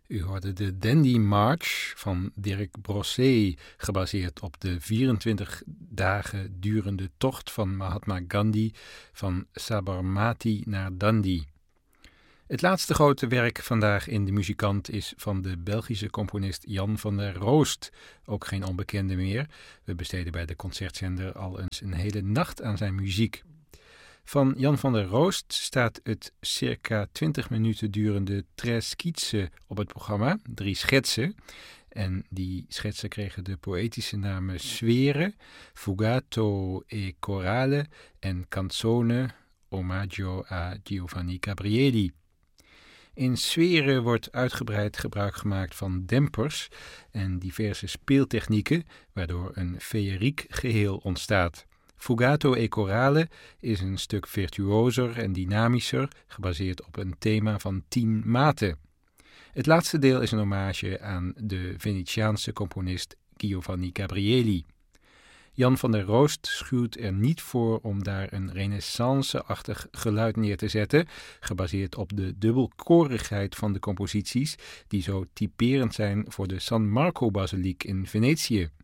U hoorde de Dandy March van Dirk Brossé, gebaseerd op de 24 dagen durende tocht van Mahatma Gandhi van Sabarmati naar Dundee. Het laatste grote werk vandaag in De Muzikant is van de Belgische componist Jan van der Roost, ook geen onbekende meer. We besteden bij de concertzender al eens een hele nacht aan zijn muziek. Van Jan van der Roost staat het circa 20 minuten durende Tres Skizzen op het programma, 3 schetsen. En die schetsen kregen de poëtische namen Sfere, Fugato e Corale en Canzone, omaggio a Giovanni Gabrieli. In Sfere wordt uitgebreid gebruik gemaakt van dempers en diverse speeltechnieken, waardoor een feeriek geheel ontstaat. Fugato e Corale is een stuk virtuoser en dynamischer, gebaseerd op een thema van 10 maten. Het laatste deel is een hommage aan de Venetiaanse componist Giovanni Gabrieli. Jan van der Roost schuwt er niet voor om daar een renaissance-achtig geluid neer te zetten, gebaseerd op de dubbelkorigheid van de composities, die zo typerend zijn voor de San Marco-basiliek in Venetië.